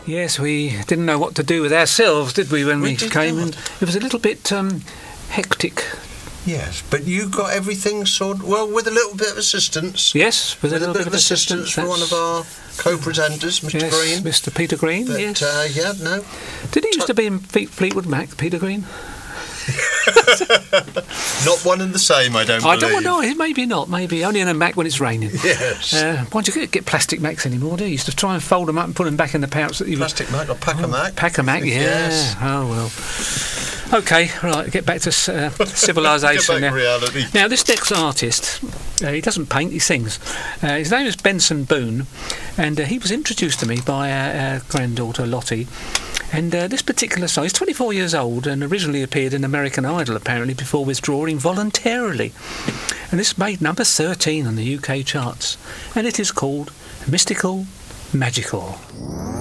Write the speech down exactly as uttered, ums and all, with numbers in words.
Yes, we didn't know what to do with ourselves, did we, when we, We did came? not. And it was a little bit um, hectic. Yes, but you got everything sorted, well, with a little bit of assistance. Yes, with, With a a little bit of assistance from one of our co-presenters, Mister yes, Green. Mister Peter Green, But, yes. uh, yeah, no. Did he used to be in Fleet- Fleetwood Mac, Peter Green? Not one and the same, I don't I believe. don't know, maybe not, maybe. Only in a Mac when it's raining. Yes. Uh, why don't you get plastic Macs anymore, do you? Used to try and fold them up and put them back in the pouch that you Plastic Mac or Packer Mac. Packer Mac, yeah. Yes. Oh, well. OK, right, get back to uh, civilisation Get back now. reality. Now, this next artist, uh, he doesn't paint, he sings. Uh, his name is Benson Boone, and uh, he was introduced to me by our, our granddaughter, Lottie. And uh, this particular song, he's twenty-four years old and originally appeared in American Idol, apparently, before withdrawing voluntarily. And this made number thirteen on the U K charts. And it is called Mystical Magical.